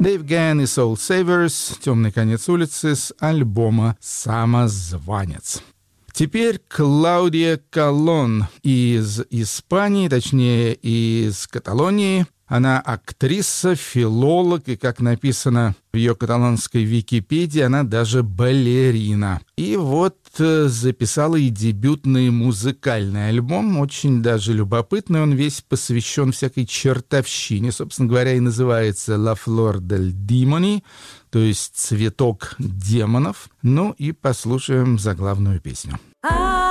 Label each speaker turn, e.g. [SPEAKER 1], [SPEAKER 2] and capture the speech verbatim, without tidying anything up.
[SPEAKER 1] Dave Gahan и Soul Savers, «Темный конец улицы» с альбома «Самозванец». Теперь Клаудия Колон из Испании, точнее из Каталонии. Она актриса, филолог, и, как написано в ее каталонской Википедии, она даже балерина. И вот э, записала и дебютный музыкальный альбом, очень даже любопытный, он весь посвящен всякой чертовщине, собственно говоря, и называется «La Flor del Demoni», то есть «Цветок демонов». Ну и послушаем заглавную песню.
[SPEAKER 2] Ah